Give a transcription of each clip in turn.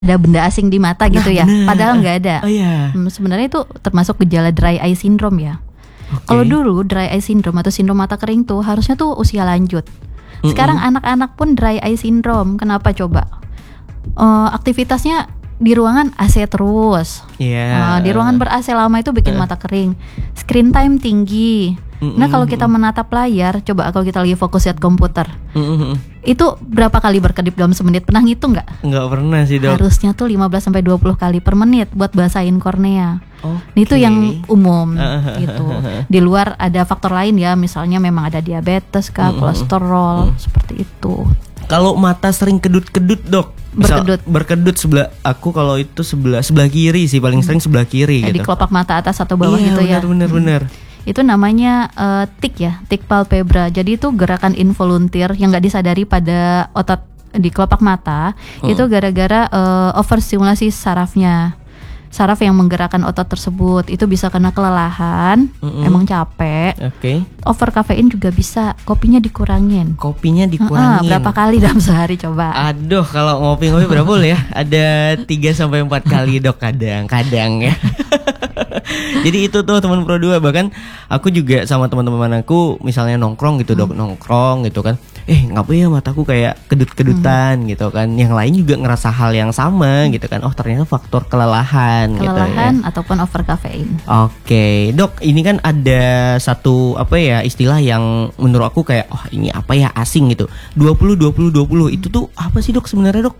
ada benda asing di mata gitu ya. bener. Padahal nggak ada. Oh iya. Sebenarnya itu termasuk gejala dry eye syndrome ya. Kalau dulu dry eye syndrome atau sindrom mata kering tuh harusnya tuh usia lanjut. Sekarang anak-anak pun dry eye syndrome. Kenapa coba? Aktivitasnya di ruangan AC terus. Di ruangan ber-AC lama itu bikin mata kering. Screen time tinggi. Nah kalau kita menatap layar, coba kalau kita lagi fokus lihat komputer, itu berapa kali berkedip dalam semenit? Pernah ngitung nggak? Nggak pernah sih dok. Harusnya tuh 15-20 kali per menit buat basahin kornea. Itu yang umum gitu. Di luar ada faktor lain ya, misalnya memang ada diabetes kah, kolesterol, seperti itu. Kalau mata sering kedut-kedut dok, berkedut sebelah aku, kalau itu sebelah kiri sih paling sering sebelah kiri gitu. Di kelopak mata atas atau bawah gitu ya. Benar. Itu namanya tic ya, tic palpebra. Jadi itu gerakan involunteer yang nggak disadari pada otot di kelopak mata. Itu gara-gara overstimulasi sarafnya. Saraf yang menggerakkan otot tersebut itu bisa kena kelelahan, emang capek. Over kafein juga bisa, kopinya dikurangin. Berapa kali dalam sehari coba? Aduh, kalau ngopi-ngopi berapa boleh ya? Ada 3-4 kali dok, kadang ya. Jadi itu tuh teman Pro 2. Bahkan aku juga sama teman-teman aku misalnya nongkrong gitu dok, nongkrong gitu kan. Ngapain ya mataku kayak kedut-kedutan gitu kan. Yang lain juga ngerasa hal yang sama gitu kan. Oh ternyata faktor kelelahan gitu ya. Ataupun over kafein. Oke, dok, ini kan ada satu istilah yang menurut aku kayak ini apa ya, asing gitu. 20-20-20 itu tuh apa sih dok sebenarnya dok?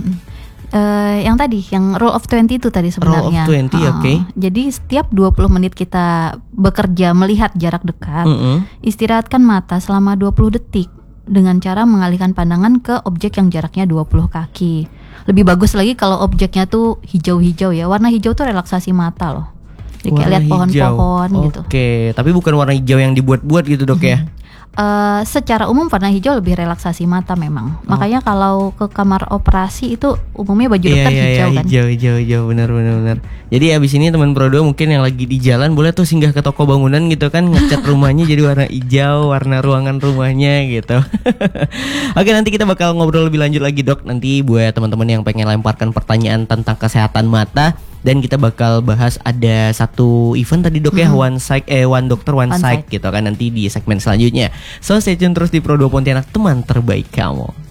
Yang tadi, yang rule of 20 itu tadi sebenarnya. Rule of 20, Jadi setiap 20 menit kita bekerja melihat jarak dekat, istirahatkan mata selama 20 detik dengan cara mengalihkan pandangan ke objek yang jaraknya 20 kaki. Lebih bagus lagi kalau objeknya tuh hijau-hijau ya. Warna hijau tuh relaksasi mata loh. Jadi kayak lihat pohon-pohon gitu. Oke, tapi bukan warna hijau yang dibuat-buat gitu dok ya? Secara umum warna hijau lebih relaksasi mata memang. Makanya kalau ke kamar operasi itu umumnya baju dokter hijau kan. Hijau, benar. Jadi abis ini teman Pro 2 mungkin yang lagi di jalan boleh tuh singgah ke toko bangunan gitu kan, ngecat rumahnya jadi warna hijau, warna ruangan rumahnya gitu. Oke, nanti kita bakal ngobrol lebih lanjut lagi dok. Nanti buat teman-teman yang pengen lemparkan pertanyaan tentang kesehatan mata. Dan kita bakal bahas ada satu event tadi dok ya, One Doctor One Sight gitu kan nanti di segmen selanjutnya. So stay tune terus di Pro 2 Pontianak, teman terbaik kamu.